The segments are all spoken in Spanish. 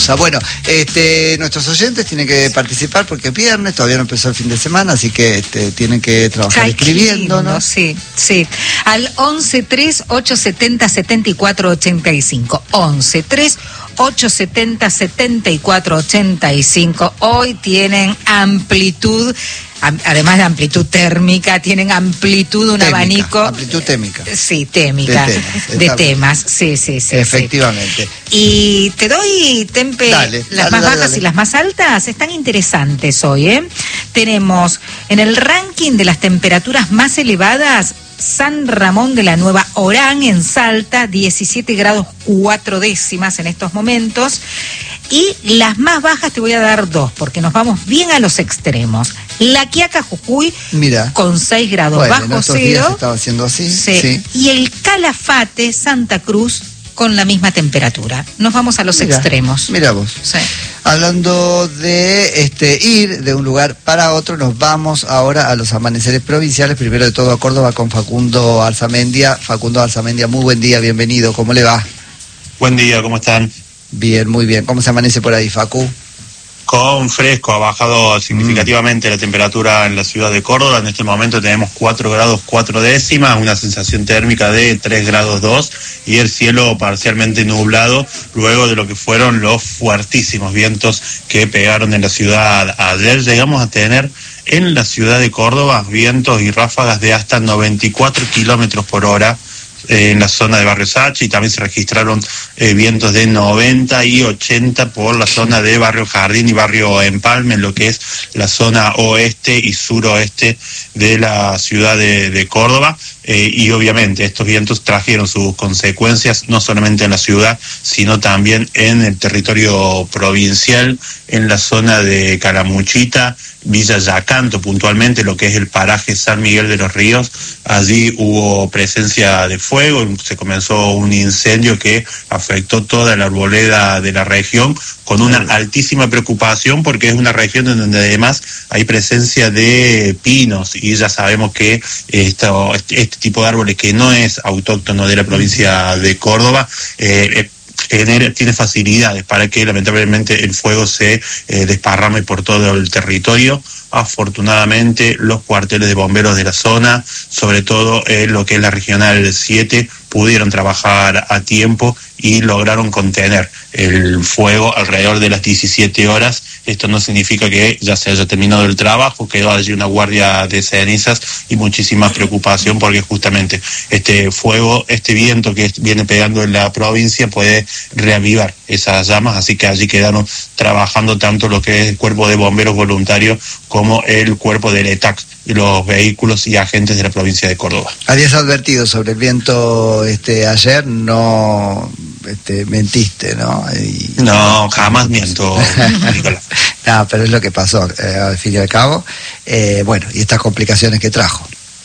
Bueno, nuestros oyentes tienen que participar porque es viernes, todavía no empezó el fin de semana, así que tienen que trabajar escribiendo, ¿no? Sí. Al 11-3-870-7485. 11-3-870-7485. Hoy tienen amplitud. Además de amplitud térmica, tienen amplitud, un abanico. Amplitud térmica. Sí, térmica. De temas. Sí. Efectivamente. Sí. Y te doy, Tempe, las más bajas y las más altas. Están interesantes hoy, ¿eh? Tenemos en el ranking de las temperaturas más elevadas, San Ramón de la Nueva Orán en Salta, 17 grados 4 décimas en estos momentos. Y las más bajas te voy a dar dos, porque nos vamos bien a los extremos. La Quiaca, Jujuy, con 6 grados bajo cero. Días estaba haciendo así. Sí. Y el Calafate, Santa Cruz, con la misma temperatura. Nos vamos a los extremos. Mira vos. Sí. Hablando de ir de un lugar para otro, nos vamos ahora a los amaneceres provinciales. Primero de todo a Córdoba con Facundo Alzamendia. Facundo Alzamendia, muy buen día, bienvenido. ¿Cómo le va? Buen día, ¿cómo están? Bien, muy bien. ¿Cómo se amanece por ahí, Facu? Con fresco, ha bajado significativamente la temperatura en la ciudad de Córdoba. En este momento tenemos 4 grados 4 décimas, una sensación térmica de 3 grados 2 y el cielo parcialmente nublado luego de lo que fueron los fuertísimos vientos que pegaron en la ciudad. Ayer llegamos a tener en la ciudad de Córdoba vientos y ráfagas de hasta 94 kilómetros por hora. En la zona de Barrio Sachi, y también se registraron vientos de 90 y 80 por la zona de Barrio Jardín y Barrio Empalme, en lo que es la zona oeste y suroeste de la ciudad de Córdoba. Y obviamente estos vientos trajeron sus consecuencias no solamente en la ciudad, sino también en el territorio provincial, en la zona de Calamuchita, Villa Yacanto puntualmente, lo que es el paraje San Miguel de los Ríos. Allí hubo presencia de fuego, se comenzó un incendio que afectó toda la arboleda de la región, con una altísima preocupación porque es una región en donde además hay presencia de pinos y ya sabemos que este tipo de árboles, que no es autóctono de la provincia de Córdoba, tiene facilidades para que lamentablemente el fuego se desparrame por todo el territorio. Afortunadamente los cuarteles de bomberos de la zona, sobre todo en lo que es la regional 7, pudieron trabajar a tiempo y lograron contener el fuego alrededor de las 17 horas. Esto no significa que ya se haya terminado el trabajo, quedó allí una guardia de cenizas y muchísima preocupación porque justamente este fuego, este viento que viene pegando en la provincia puede reavivar esas llamas, así que allí quedaron trabajando tanto lo que es el cuerpo de bomberos voluntarios como el cuerpo del ETAC, los vehículos y agentes de la provincia de Córdoba. Habías advertido sobre el viento ayer, no mentiste, ¿no? No, jamás miento, Nicolás. No, pero es lo que pasó, al fin y al cabo. Y estas complicaciones que trajo.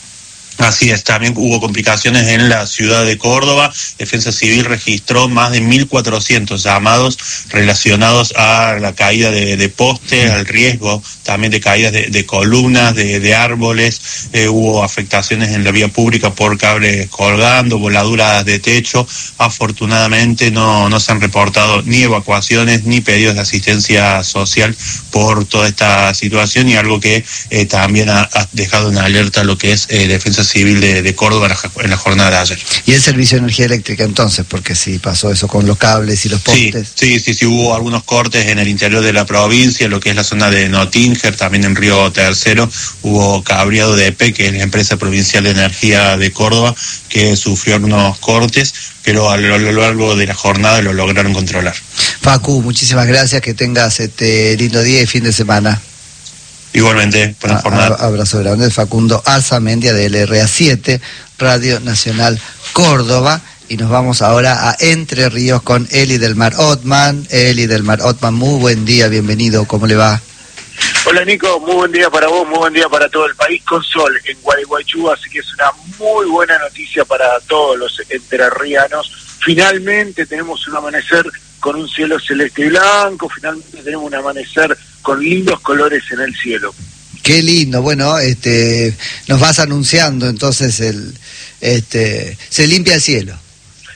Así es, también hubo complicaciones en la ciudad de Córdoba. Defensa Civil registró más de 1.400 llamados relacionados a la caída de postes, al riesgo también de caídas de columnas, de árboles. Hubo afectaciones en la vía pública por cables colgando, voladuras de techo. Afortunadamente no se han reportado ni evacuaciones ni pedidos de asistencia social por toda esta situación, y algo que también ha dejado en alerta lo que es Defensa Civil de Córdoba en la jornada de ayer. ¿Y el servicio de energía eléctrica entonces? Porque si pasó eso con los cables y los postes. Sí, hubo algunos cortes en el interior de la provincia, lo que es la zona de Notinger, también en Río Tercero, hubo cableado de EPE, que es la empresa provincial de energía de Córdoba, que sufrió algunos cortes, pero a lo largo de la jornada lo lograron controlar. Facu, muchísimas gracias, que tengas lindo día y fin de semana. Igualmente, buena jornada. Abrazo grande, Facundo Alzamendia de LRA7, Radio Nacional Córdoba. Y nos vamos ahora a Entre Ríos con Eli del Mar Ottman. Eli del Mar Ottman, muy buen día, bienvenido, ¿cómo le va? Hola Nico, muy buen día para vos, muy buen día para todo el país, con sol en Gualeguaychú, así que es una muy buena noticia para todos los entrerrianos. Finalmente tenemos un amanecer con un cielo celeste y blanco, finalmente tenemos un amanecer con lindos colores en el cielo. Qué lindo, bueno, nos vas anunciando entonces se limpia el cielo.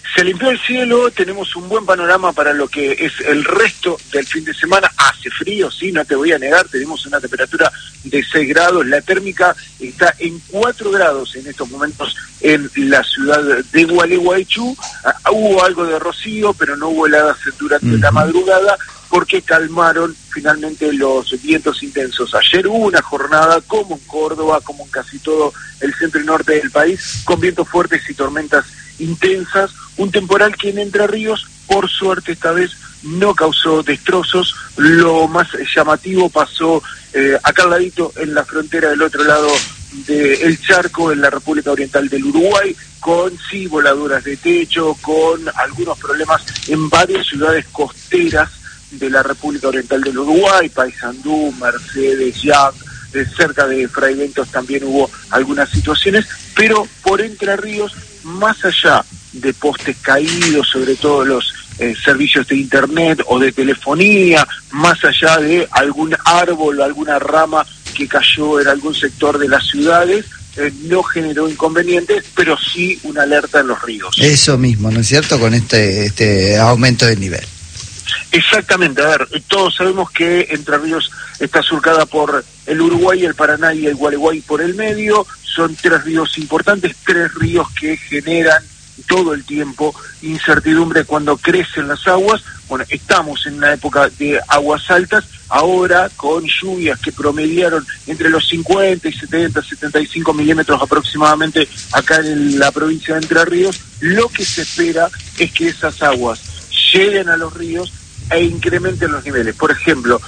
Se limpió el cielo, tenemos un buen panorama para lo que es el resto del fin de semana. Hace frío, sí, no te voy a negar, tenemos una temperatura de 6 grados, la térmica está en 4 grados en estos momentos en la ciudad de Gualeguaychú. Hubo algo de rocío, pero no hubo heladas durante la madrugada, porque calmaron finalmente los vientos intensos. Ayer hubo una jornada, como en Córdoba, como en casi todo el centro y norte del país, con vientos fuertes y tormentas intensas, un temporal que en Entre Ríos, por suerte esta vez, no causó destrozos. Lo más llamativo pasó acá al ladito, en la frontera del otro lado del charco, en la República Oriental del Uruguay, con sí voladuras de techo, con algunos problemas en varias ciudades costeras de la República Oriental del Uruguay, Paysandú, Mercedes, Yang, cerca de Fray Bentos también hubo algunas situaciones, pero por Entre Ríos, más allá de postes caídos, sobre todo los servicios de internet o de telefonía, más allá de algún árbol o alguna rama que cayó en algún sector de las ciudades, no generó inconvenientes, pero sí una alerta en los ríos. Eso mismo, ¿no es cierto?, con este aumento de nivel. Exactamente, a ver, todos sabemos que Entre Ríos está surcada por el Uruguay, el Paraná y el Gualeguay por el medio. Son 3 ríos importantes, 3 ríos que generan todo el tiempo incertidumbre cuando crecen las aguas. Bueno, estamos en una época de aguas altas, ahora con lluvias que promediaron entre los 50 y 70, 75 milímetros aproximadamente acá en la provincia de Entre Ríos. Lo que se espera es que esas aguas lleguen a los ríos e incrementen los niveles. Por ejemplo,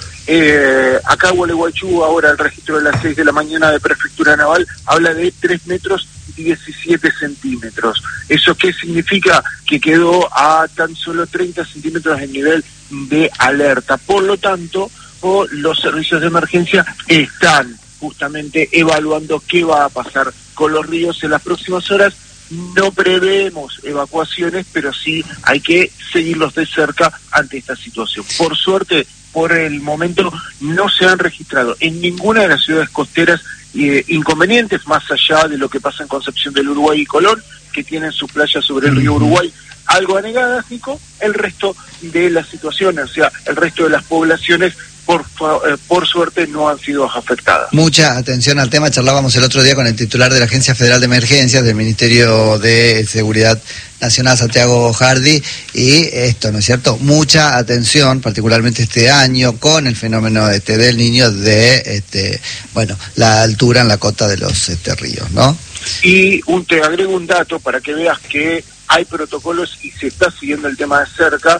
acá en Gualeguaychú, ahora el registro de las 6 de la mañana de Prefectura Naval habla de 3 metros 17 centímetros. ¿Eso qué significa? Que quedó a tan solo 30 centímetros de nivel de alerta. Por lo tanto, los servicios de emergencia están justamente evaluando qué va a pasar con los ríos en las próximas horas. No prevemos evacuaciones, pero sí hay que seguirlos de cerca ante esta situación. Por suerte, por el momento, no se han registrado en ninguna de las ciudades costeras inconvenientes, más allá de lo que pasa en Concepción del Uruguay y Colón, que tienen sus playas sobre el río Uruguay algo anegadas, Nico. El resto de las situaciones, o sea, el resto de las poblaciones, por suerte no han sido afectadas. Mucha atención al tema. Charlábamos el otro día con el titular de la Agencia Federal de Emergencias del Ministerio de Seguridad Nacional, Santiago Hardy, y esto, ¿no es cierto? Mucha atención, particularmente este año, con el fenómeno del Niño, de la altura en la cota de los ríos, ¿no? Y te agrego un dato para que veas que hay protocolos y se está siguiendo el tema de cerca.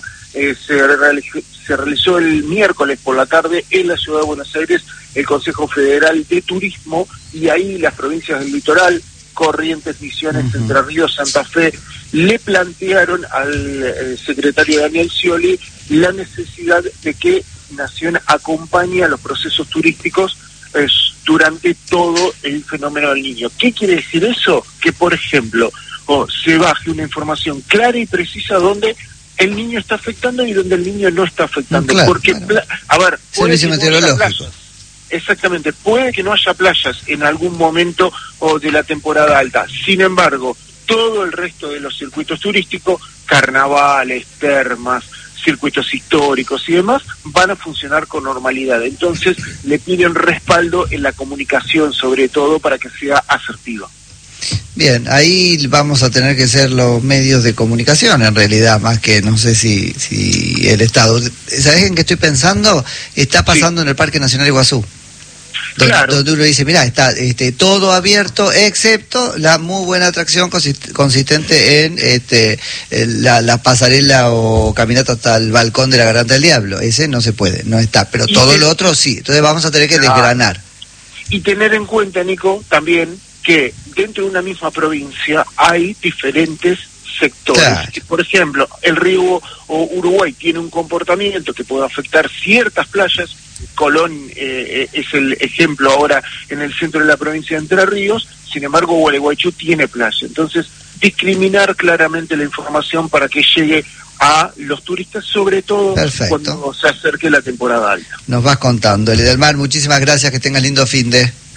Se realizó el miércoles por la tarde en la ciudad de Buenos Aires el Consejo Federal de Turismo, y ahí las provincias del litoral, Corrientes, Misiones, Entre Ríos, Santa Fe, le plantearon al secretario Daniel Scioli la necesidad de que Nación acompañe a los procesos turísticos durante todo el fenómeno del Niño. ¿Qué quiere decir eso? Que, por ejemplo, se baje una información clara y precisa donde el niño está afectando y donde el niño no está afectando. Claro, porque, claro. A ver, puede que no haya playas. Exactamente, puede que no haya playas en algún momento de la temporada alta. Sin embargo, todo el resto de los circuitos turísticos, carnavales, termas, circuitos históricos y demás, van a funcionar con normalidad. Entonces, le piden respaldo en la comunicación, sobre todo, para que sea asertiva. Bien, ahí vamos a tener que ser los medios de comunicación, en realidad, más que, no sé si el Estado. ¿Sabés en qué estoy pensando? Está pasando en el Parque Nacional Iguazú. Claro. Donde uno dice, mirá, está todo abierto, excepto la muy buena atracción consistente en la pasarela o caminata hasta el balcón de la Garganta del Diablo. Ese no se puede, no está, pero todo lo otro sí. Entonces vamos a tener que desgranar. Y tener en cuenta, Nico, también que dentro de una misma provincia hay diferentes sectores. Claro. Por ejemplo, el río Uruguay tiene un comportamiento que puede afectar ciertas playas. Colón es el ejemplo ahora en el centro de la provincia de Entre Ríos. Sin embargo, Gualeguaychú tiene playa. Entonces, discriminar claramente la información para que llegue a los turistas, sobre todo cuando se acerque la temporada alta. Nos vas contando. Eli del Mar, muchísimas gracias, que tengas lindo fin de...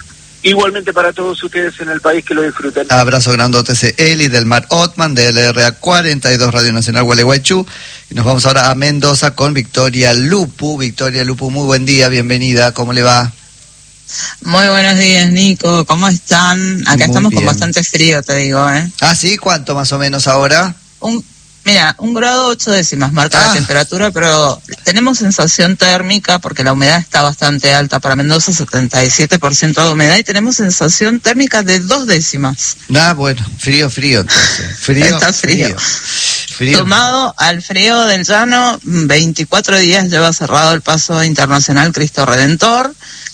Igualmente para todos ustedes en el país, que lo disfruten. Abrazo grandote, Eli del Mar Ottman de LRA 42 Radio Nacional Gualeguaychú. Y nos vamos ahora a Mendoza con Victoria Lupu. Victoria Lupu, muy buen día, bienvenida, ¿cómo le va? Muy buenos días, Nico, ¿cómo están? Acá muy estamos bien. Con bastante frío, te digo, ¿eh? Ah, ¿sí? ¿Cuánto más o menos ahora? Mira, 1 grado 8 décimas marca la temperatura, pero tenemos sensación térmica porque la humedad está bastante alta. Para Mendoza, 77% de humedad, y tenemos sensación térmica de 2 décimas. Bueno, frío entonces. Está frío. Tomado al frío del llano, 24 días lleva cerrado el paso internacional Cristo Redentor.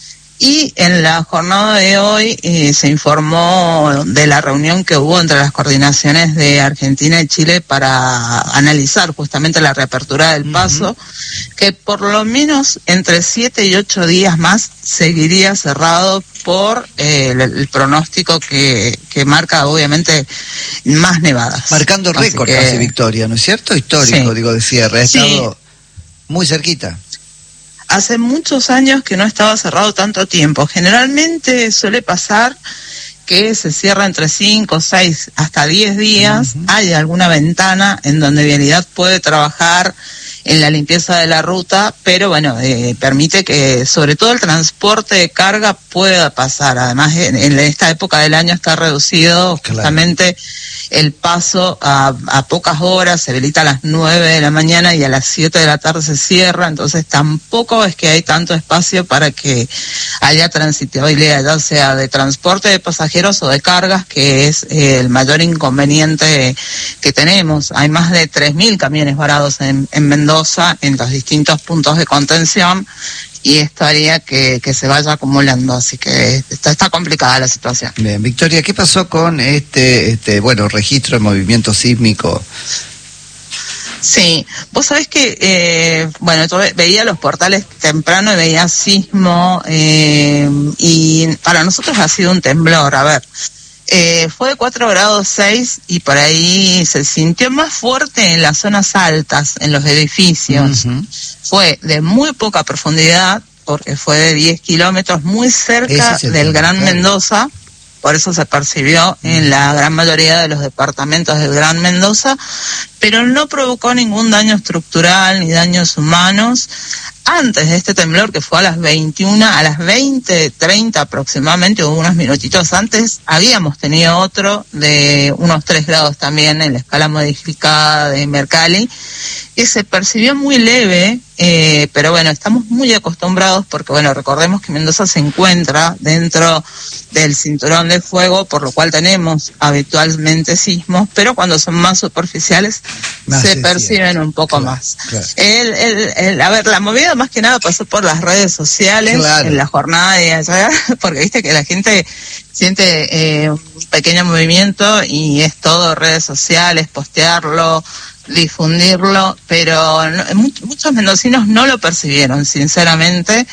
Y en la jornada de hoy se informó de la reunión que hubo entre las coordinaciones de Argentina y Chile para analizar justamente la reapertura del paso, que por lo menos entre 7 y 8 días más seguiría cerrado por el pronóstico que marca obviamente más nevadas. Marcando récord casi, Victoria, ¿no es cierto? Histórico, sí. Digo, de cierre. Ha estado muy cerquita. Hace muchos años que no estaba cerrado tanto tiempo. Generalmente suele pasar que se cierra entre 5, 6, hasta 10 días. Hay alguna ventana en donde Vialidad puede trabajar en la limpieza de la ruta, pero bueno, permite que sobre todo el transporte de carga pueda pasar. Además, en esta época del año está reducido justamente el paso a pocas horas, se habilita a las 9 de la mañana y a las 7 de la tarde se cierra, entonces tampoco es que hay tanto espacio para que haya transitabilidad, ya sea de transporte de pasajeros o de cargas, que es el mayor inconveniente que tenemos. Hay más de 3.000 camiones varados en Mendoza, en los distintos puntos de contención, y esto haría que se vaya acumulando, así que está complicada la situación. Bien, Victoria, ¿qué pasó con registro de movimiento sísmico? Sí, vos sabés que, yo veía los portales temprano y veía sismo, y para nosotros ha sido un temblor. A ver, fue de 4 grados 6 y por ahí se sintió más fuerte en las zonas altas, en los edificios. Fue de muy poca profundidad, porque fue de 10 kilómetros, muy cerca del Gran Mendoza. Por eso se percibió en la gran mayoría de los departamentos del Gran Mendoza, pero no provocó ningún daño estructural ni daños humanos. Antes de este temblor, que fue a las 21, a las 20:30 aproximadamente, o unos minutitos antes, habíamos tenido otro de unos 3 grados también en la escala modificada de Mercalli, que se percibió muy leve, pero bueno, estamos muy acostumbrados porque, recordemos que Mendoza se encuentra dentro del cinturón de fuego, por lo cual tenemos habitualmente sismos, pero cuando son más superficiales se perciben un poco más. Claro. La movida más que nada pasó por las redes sociales en la jornada de ayer, porque viste que la gente siente un pequeño movimiento y es todo redes sociales, postearlo, difundirlo, pero muchos mendocinos no lo percibieron, sinceramente,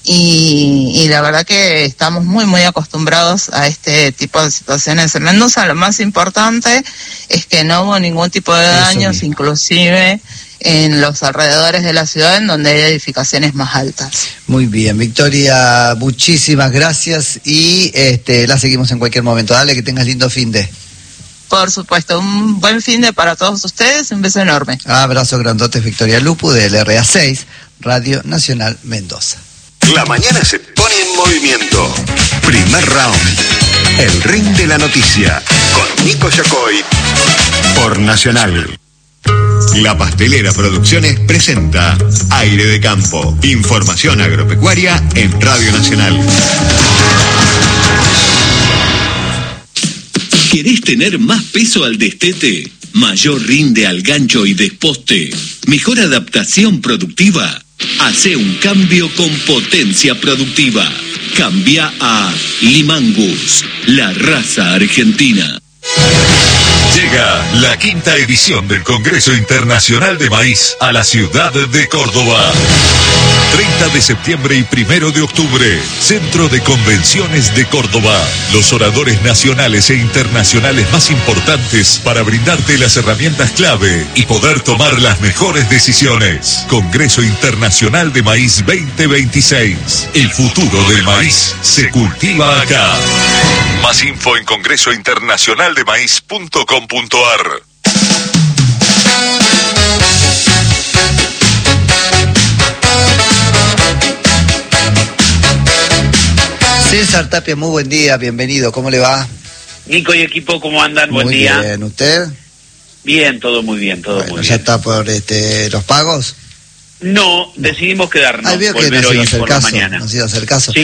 y la verdad que estamos muy acostumbrados a este tipo de situaciones en Mendoza. Lo más importante es que no hubo ningún tipo de daños, inclusive en los alrededores de la ciudad, en donde hay edificaciones más altas. Muy bien, Victoria, muchísimas gracias, y la seguimos en cualquier momento. Dale, que tengas lindo fin de. Por supuesto, un buen fin de para todos ustedes, un beso enorme. Abrazo grandotes, Victoria Lupu de LRA 6, Radio Nacional Mendoza. La mañana se pone en movimiento. Primer round. El ring de la noticia. Con Nico Yacoy. Por Nacional. La Pastelera Producciones presenta Aire de Campo. Información agropecuaria en Radio Nacional. ¿Querés tener más peso al destete? ¿Mayor rinde al gancho y desposte? ¿Mejor adaptación productiva? Hacé un cambio con potencia productiva. Cambia a Limangus, la raza argentina. Llega la 5ª edición del Congreso Internacional de Maíz a la ciudad de Córdoba. 30 de septiembre y 1 de octubre, Centro de Convenciones de Córdoba. Los oradores nacionales e internacionales más importantes para brindarte las herramientas clave y poder tomar las mejores decisiones. Congreso Internacional de Maíz 2026. El futuro del maíz se cultiva acá. Más info en congresointernacionaldemaíz.com.ar. César Tapia, muy buen día, bienvenido, ¿cómo le va? Nico y equipo, ¿cómo andan? Buen día. Muy bien, ¿usted? Bien, todo muy bien, todo muy bien. ¿Ya está por los pagos? No, decidimos quedarnos, Veo que volver nos hoy iba a hacer por caso, la mañana. Nos iba a hacer caso. Sí,